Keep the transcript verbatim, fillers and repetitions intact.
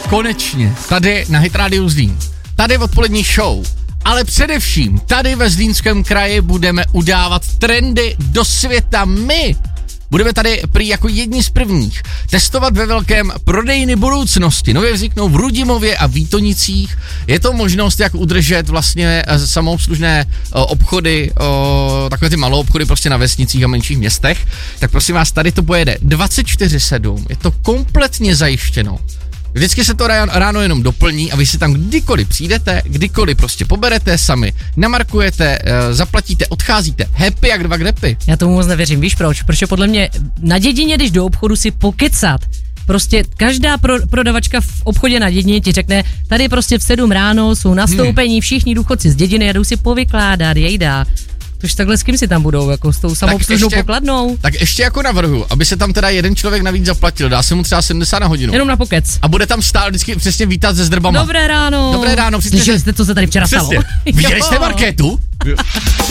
konečně, tady na Hit Radio Zlín, tady odpolední show, ale především tady ve Zlínském kraji budeme udávat trendy do světa my. Budeme tady prý jako jedni z prvních testovat ve velkém prodejny budoucnosti. Nově vzniknou v Rudimově a Výtonicích. Je to možnost, jak udržet vlastně samoobslužné obchody, takové ty malou obchody prostě na vesnicích a menších městech. Tak prosím vás, tady to pojede dvacet čtyři sedm, je to kompletně zajištěno. Vždycky se to ráno jenom doplní a vy si tam kdykoliv přijdete, kdykoliv prostě poberete sami, namarkujete, zaplatíte, odcházíte, happy jak dva grepy. Já tomu moc nevěřím, víš proč? Protože podle mě na dědině, když do obchodu si pokecat, prostě každá pro, prodavačka v obchodě na dědině ti řekne, tady prostě v sedm ráno jsou nastoupení, všichni důchodci z dědiny jedou si povykládat, jejda. Tož takhle s kým si tam budou, jako s tou samoobslužnou pokladnou? Tak ještě jako navrhu, aby se tam teda jeden člověk navíc zaplatil, dá se mu třeba sedmdesát na hodinu. Jenom na pokec. A bude tam stát vždycky přesně vítat se zdrbama. Dobré ráno. Dobré ráno. Slyšeli jste, co se tady včera stalo? Viděli jste Markétu?